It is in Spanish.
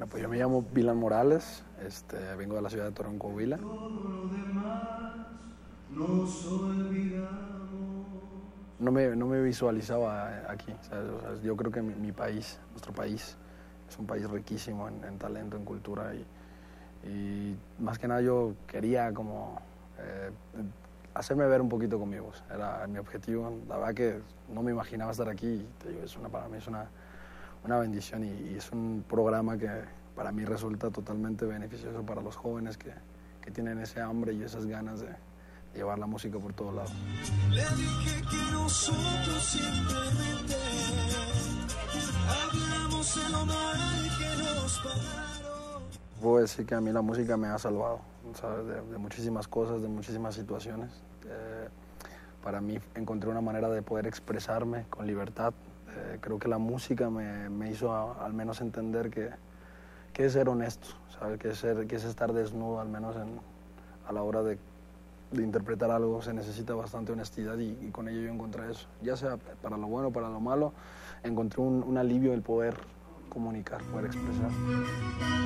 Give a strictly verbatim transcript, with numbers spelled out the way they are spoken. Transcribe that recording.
Bueno, pues yo me llamo Vilan Morales, este, vengo de la ciudad de Torreón, Coahuila. No me, no me visualizaba aquí, ¿sabes? O sea, yo creo que mi, mi país, nuestro país, es un país riquísimo en, en talento, en cultura y, y más que nada yo quería como eh, hacerme ver un poquito con mi voz, era mi objetivo. La verdad que no me imaginaba estar aquí y te digo, es una, para mí es una, una bendición y, y es un programa que para mí resulta totalmente beneficioso para los jóvenes que, que tienen ese hambre y esas ganas de llevar la música por todos lados. Le dije que nosotros simplemente hablamos de lo mal que nos pagaron. Puedo decir que a mí la música me ha salvado, ¿sabes? De, de muchísimas cosas, de muchísimas situaciones. Eh, para mí encontré una manera de poder expresarme con libertad. Eh, creo que la música me, me hizo a, al menos entender que, que es ser honesto, ¿sabes? Que es, ser, que es estar desnudo, al menos en, a la hora de de interpretar algo se necesita bastante honestidad y, y con ello yo encontré eso. Ya sea para lo bueno o para lo malo, encontré un, un alivio el poder comunicar, poder expresar.